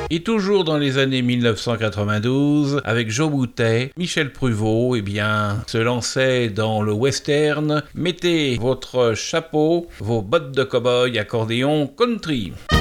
Et toujours dans les années 1992, avec Joe Boutet, Michel Pruvot, se lançait dans le western. Mettez votre chapeau, vos bottes de cow-boy, accordéon, country.